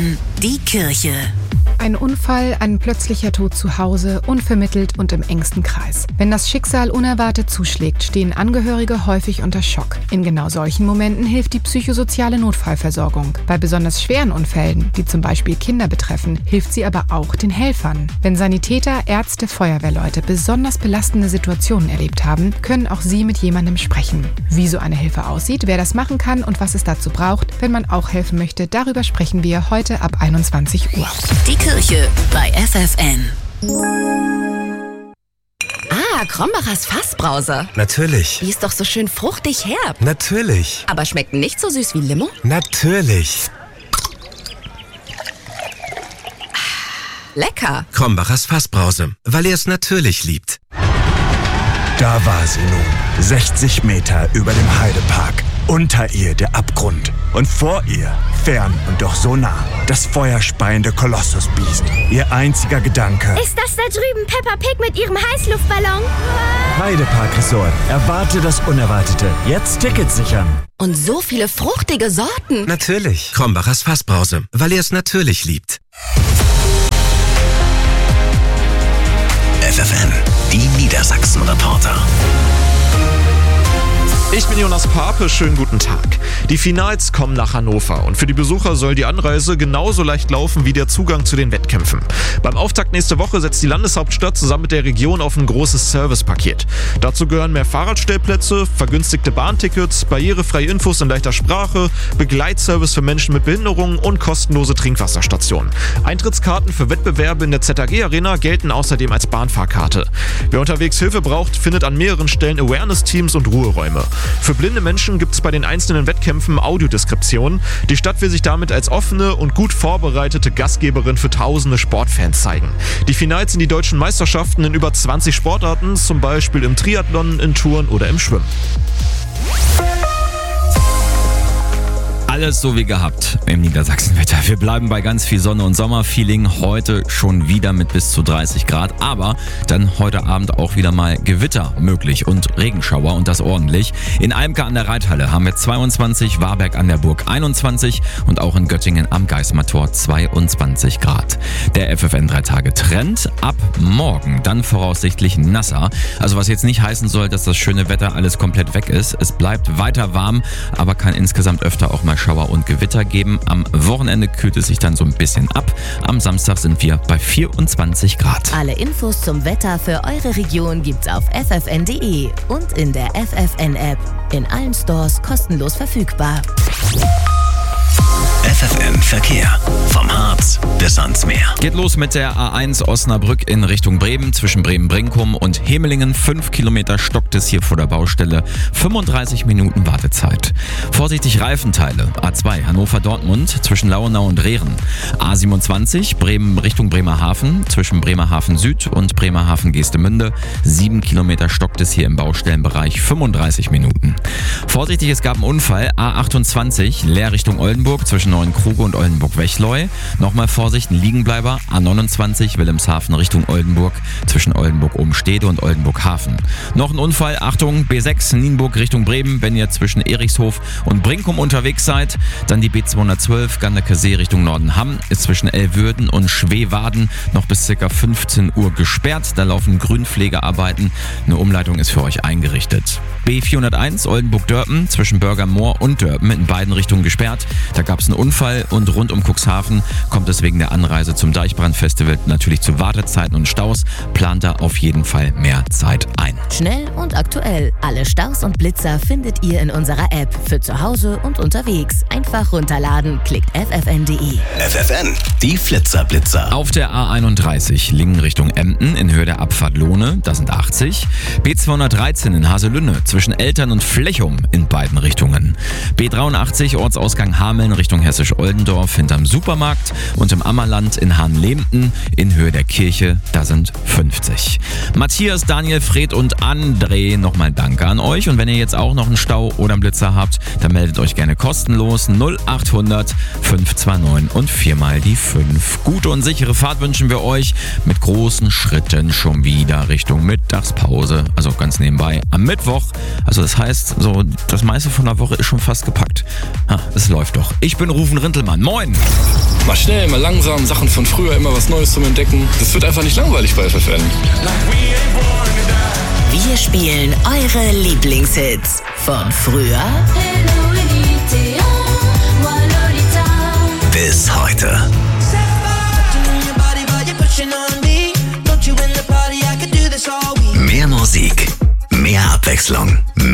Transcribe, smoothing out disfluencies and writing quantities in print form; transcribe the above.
FFN, die Kirche. Ein Unfall, ein plötzlicher Tod zu Hause, unvermittelt und im engsten Kreis. Wenn das Schicksal unerwartet zuschlägt, stehen Angehörige häufig unter Schock. In genau solchen Momenten hilft die psychosoziale Notfallversorgung. Bei besonders schweren Unfällen, die zum Beispiel Kinder betreffen, hilft sie aber auch den Helfern. Wenn Sanitäter, Ärzte, Feuerwehrleute besonders belastende Situationen erlebt haben, können auch sie mit jemandem sprechen. Wie so eine Hilfe aussieht, wer das machen kann und was es dazu braucht, wenn man auch helfen möchte, darüber sprechen wir heute ab 21 Uhr. Die Kirche bei FFN. Krombachers Fassbrause. Natürlich. Die ist doch so schön fruchtig herb. Natürlich. Aber schmeckt nicht so süß wie Limo? Natürlich. Lecker. Krombachers Fassbrause, weil ihr es natürlich liebt. Da war sie nun, 60 Meter über dem Heidepark. Unter ihr der Abgrund und vor ihr, fern und doch so nah, das feuerspeiende Kolossusbiest. Ihr einziger Gedanke: Ist das da drüben Peppa Pig mit ihrem Heißluftballon? Heidepark Resort. Erwarte das Unerwartete. Jetzt Tickets sichern. Und so viele fruchtige Sorten. Natürlich. Krombachers Fassbrause, weil ihr es natürlich liebt. FFN, die Niedersachsen-Reporter. Ich bin Jonas Pape, schönen guten Tag. Die Finals kommen nach Hannover und für die Besucher soll die Anreise genauso leicht laufen wie der Zugang zu den Wettkämpfen. Beim Auftakt nächste Woche setzt die Landeshauptstadt zusammen mit der Region auf ein großes Servicepaket. Dazu gehören mehr Fahrradstellplätze, vergünstigte Bahntickets, barrierefreie Infos in leichter Sprache, Begleitservice für Menschen mit Behinderungen und kostenlose Trinkwasserstationen. Eintrittskarten für Wettbewerbe in der ZAG-Arena gelten außerdem als Bahnfahrkarte. Wer unterwegs Hilfe braucht, findet an mehreren Stellen Awareness-Teams und Ruheräume. Für blinde Menschen gibt es bei den einzelnen Wettkämpfen Audiodeskription. Die Stadt will sich damit als offene und gut vorbereitete Gastgeberin für tausende Sportfans zeigen. Die Finals sind die deutschen Meisterschaften in über 20 Sportarten, zum Beispiel im Triathlon, in Touren oder im Schwimmen. Alles so wie gehabt im Niedersachsenwetter. Wir bleiben bei ganz viel Sonne und Sommerfeeling. Heute schon wieder mit bis zu 30 Grad. Aber dann heute Abend auch wieder mal Gewitter möglich und Regenschauer und das ordentlich. In Eimke an der Reithalle haben wir 22, Warberg an der Burg 21 und auch in Göttingen am Geismartor 22 Grad. Der FFN 3-Tage-Trend ab morgen dann voraussichtlich nasser. Also was jetzt nicht heißen soll, dass das schöne Wetter alles komplett weg ist. Es bleibt weiter warm, aber kann insgesamt öfter auch mal Schauer und Gewitter geben. Am Wochenende kühlt es sich dann so ein bisschen ab. Am Samstag sind wir bei 24 Grad. Alle Infos zum Wetter für eure Region gibt's auf ffn.de und in der FFN-App. In allen Stores kostenlos verfügbar. FFN Verkehr. Vom Harz bis ans Meer. Geht los mit der A1 Osnabrück in Richtung Bremen. Zwischen Bremen-Brinkum und Hemelingen 5 Kilometer stockt es hier vor der Baustelle. 35 Minuten Wartezeit. Vorsichtig Reifenteile. A2 Hannover-Dortmund zwischen Lauenau und Rehren. A27 Bremen Richtung Bremerhaven. Zwischen Bremerhaven Süd und Bremerhaven-Geestemünde. 7 Kilometer stockt es hier im Baustellenbereich. 35 Minuten. Vorsichtig, es gab einen Unfall. A28 leer Richtung Oldenburg zwischen Neuenkruge und Oldenburg-Wechleu. Nochmal Vorsicht, ein Liegenbleiber. A29 Wilhelmshaven Richtung Oldenburg zwischen Oldenburg-Obenstede und Oldenburg-Hafen. Noch ein Unfall, Achtung, B6 Nienburg Richtung Bremen, wenn ihr zwischen Erichshof und Brinkum unterwegs seid. Dann die B212 Gandekesee Richtung Nordenham ist zwischen Elwürden und Schweewaden noch bis ca. 15 Uhr gesperrt. Da laufen Grünpflegearbeiten. Eine Umleitung ist für euch eingerichtet. B401 Oldenburg-Dörpen zwischen Bürgermoor und Dörpen in beiden Richtungen gesperrt. Da gab es einen Unfall und rund um Cuxhaven kommt es wegen der Anreise zum Deichbrandfestival natürlich zu Wartezeiten und Staus. Plant da auf jeden Fall mehr Zeit ein. Schnell und aktuell. Alle Staus und Blitzer findet ihr in unserer App. Für zu Hause und unterwegs. Einfach runterladen. Klickt ffn.de. FFN, die Flitzer-Blitzer. Auf der A31 Lingen Richtung Emden in Höhe der Abfahrt Lohne, da sind 80. B213 in Haselünne zwischen Eltern und Flechum in beiden Richtungen. B83 Ortsausgang Hameln Richtung Hessisch-Oldendorf hinterm Supermarkt und im Ammerland in Hahnlehmten in Höhe der Kirche, da sind 50. Matthias, Daniel, Fred und André, nochmal Danke an euch. Und wenn ihr jetzt auch noch einen Stau oder einen Blitzer habt, dann meldet euch gerne kostenlos 0800 529 und 4 mal die 5. Gute und sichere Fahrt wünschen wir euch mit großen Schritten schon wieder Richtung Mittagspause. Also ganz nebenbei am Mittwoch. Also das heißt, so das meiste von der Woche ist schon fast gepackt. Es läuft doch. Ich bin Rufen Rintelmann. Moin! Mal schnell, mal langsam, Sachen von früher, immer was Neues zum Entdecken. Das wird einfach nicht langweilig bei FFN. Wir spielen eure Lieblingshits von früher bis heute. Mehr Musik, mehr Abwechslung,